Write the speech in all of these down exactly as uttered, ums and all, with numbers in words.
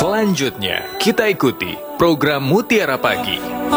Selanjutnya, kita ikuti program Mutiara Pagi.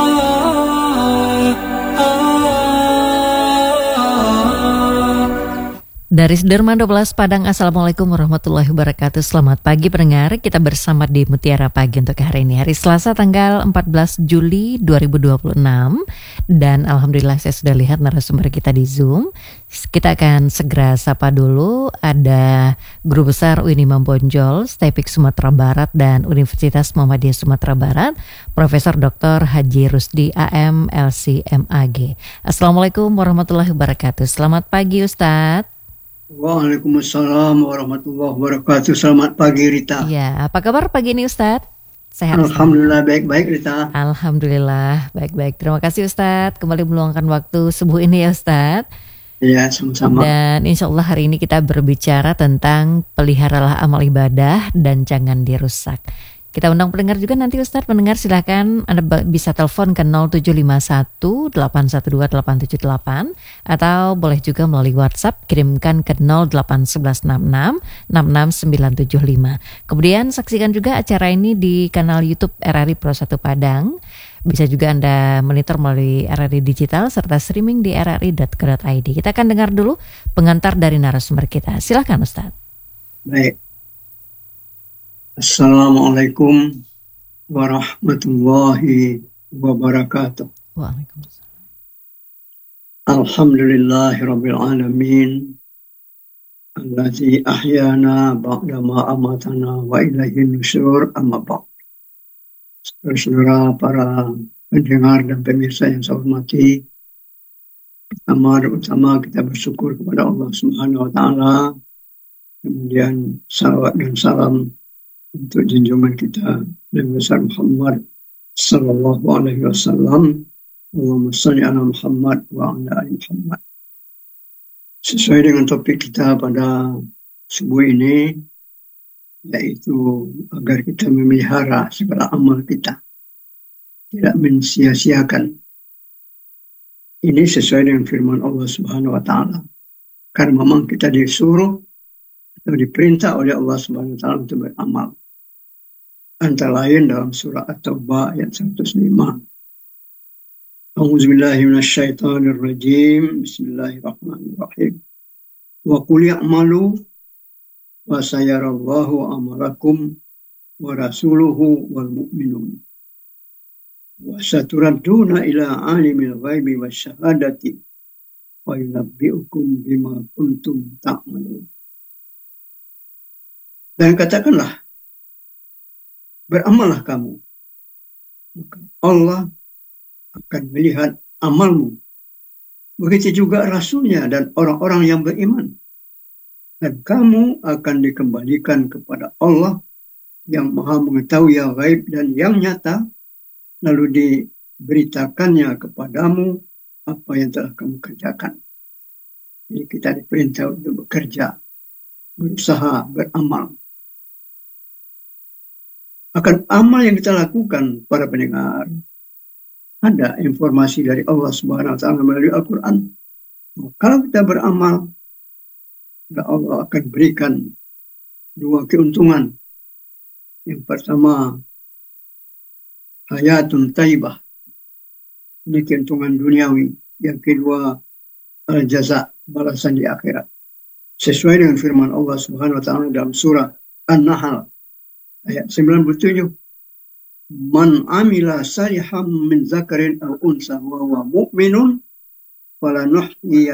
Dari Sudirman dua belas Padang, Assalamualaikum warahmatullahi wabarakatuh. Selamat pagi pendengar, kita bersama di Mutiara Pagi untuk hari ini, hari Selasa tanggal empat belas Juli dua ribu dua puluh enam. Dan Alhamdulillah saya sudah lihat narasumber kita di Zoom. Kita akan segera sapa dulu. Ada Guru Besar U I N Imam Bonjol, Stepik Sumatera Barat dan Universitas Muhammadiyah Sumatera Barat, Profesor Doktor Haji Rusdi A M L C M A G. Assalamualaikum warahmatullahi wabarakatuh. Selamat pagi Ustadz. Waalaikumsalam warahmatullahi wabarakatuh. Selamat pagi Rita. Ya, apa kabar pagi ini Ustadz? Sehat? Alhamdulillah baik-baik Rita. Alhamdulillah baik-baik. Terima kasih Ustadz kembali meluangkan waktu subuh ini ya Ustadz. Ya, sama-sama. Dan insya Allah hari ini kita berbicara tentang peliharalah amal ibadah dan jangan dirusak. Kita undang pendengar juga nanti Ustadz. Pendengar silakan Anda bisa telepon ke nol tujuh lima satu delapan satu dua delapan tujuh delapan atau boleh juga melalui WhatsApp kirimkan ke nol delapan satu satu enam enam enam enam sembilan tujuh lima. Kemudian saksikan juga acara ini di kanal YouTube R R I Pro satu Padang. Bisa juga Anda monitor melalui R R I Digital serta streaming di r r i dot co dot i d. Kita akan dengar dulu pengantar dari narasumber kita. Silakan Ustadz. Baik. Assalamualaikum warahmatullahi wabarakatuh. Waalaikumsalam. Alhamdulillahi rabbil alamin. Allazi ahyana ba'dama amatana wa ilaihi nusyur, amma ba'd. Saudara para pendengar dan pemirsa yang saya hormati, pertama dan utama kita bersyukur kepada Allah Subhanahu wa taala. Kemudian salawat dan salam untuk junjungan kita Nabi besar Muhammad sallallahu alaihi wasallam. Allahumma shalli ala Muhammad wa ala ali Muhammad. Sesuai dengan topik kita pada subuh ini, yaitu agar kita memelihara segala amal kita, tidak mensia-siakan. Ini sesuai dengan firman Allah Subhanahu wa taala. Karena memang kita disuruh atau diperintah oleh Allah Subhanahu wa taala untuk beramal. Antara lain dalam surah At-Taubah ayat seratus lima. A'udzubillahi minasyaitonirrajim. Bismillahirrahmanirrahim. Wa qul ya'malu wa sayarallahu amalakum wa rasuluhu wal mu'minun. Wa saturadduna ila alimil ghaibi wasyahadati wa yunabbi'ukum bima kuntum ta'malun. Dan katakanlah, beramallah kamu, maka Allah akan melihat amalmu. Begitu juga Rasulnya dan orang-orang yang beriman. Dan kamu akan dikembalikan kepada Allah yang maha mengetahui yang gaib dan yang nyata, lalu diberitakannya kepadamu apa yang telah kamu kerjakan. Jadi kita diperintah untuk bekerja, berusaha, beramal. Akan amal yang kita lakukan, para pendengar, ada informasi dari Allah Subhanahu wa taala melalui Al-Quran. Kalau kita beramal, Allah akan berikan dua keuntungan. Yang pertama, hayatun taibah. Ini keuntungan duniawi. Yang kedua, al-jaza, balasan di akhirat. Sesuai dengan firman Allah Subhanahu wa taala dalam surah An-Nahl ayat sembilan puluh tujuh. Man amila salihan min zakarin aw unsa wa huwa mu'minun falanuhyiyannahu